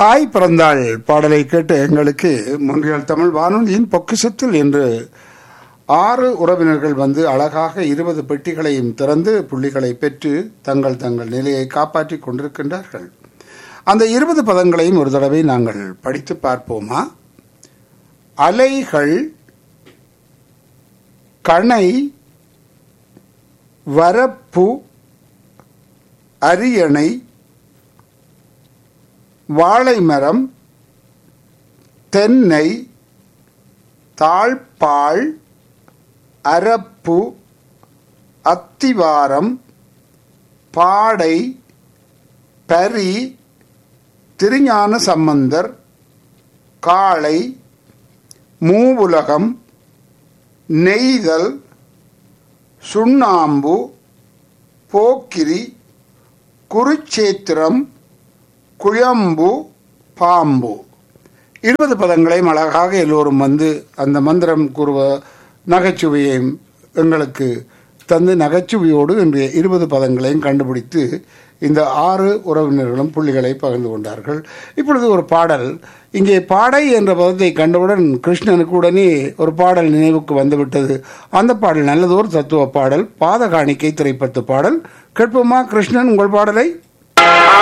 தாய் பிறந்தாள் பாடலை கேட்டு எங்களுக்கு மொன்றியல் தமிழ் வானொலியின் பொக்கிஷத்தில் என்று 6 உறவினர்கள் வந்து அழகாக 20 பெட்டிகளையும் திறந்து புள்ளிகளை பெற்று தங்கள் நிலையை காப்பாற்றிக் கொண்டிருக்கின்றார்கள். அந்த 20 பதங்களையும் ஒரு தடவை நாங்கள் படித்து பார்ப்போமா? அலைகள், கணை, வரப்பு, அரியணை, வாழைமரம், தென்னை, தாழ்பாள், அரப்பு, அத்திவாரம், பாடை, பரி, திருஞான சம்பந்தர், காளை, மூவுலகம், நெய்தல், சுண்ணாம்பு, போக்கிரி, குருச்சேத்திரம், குழம்பு, பாம்பு. 20 பதங்களையும் அழகாக எல்லோரும் வந்து அந்த மந்திரம் கூறுவ நகைச்சுவையையும் எங்களுக்கு தந்து நகைச்சுவையோடு இன்றைய 20 பதங்களையும் கண்டுபிடித்து இந்த 6 உறவினர்களும் புள்ளிகளை பகிர்ந்து கொண்டார்கள். இப்பொழுது ஒரு பாடல், இங்கே பாடை என்ற பதத்தை கண்டவுடன் கிருஷ்ணனுக்கு உடனே ஒரு பாடல் நினைவுக்கு வந்துவிட்டது. அந்த பாடல் நல்லதொரு தத்துவ பாடல், பாத காணிக்கை திரைப்பட்டு பாடல். கேட்போமா கிருஷ்ணன் உங்கள் பாடலை?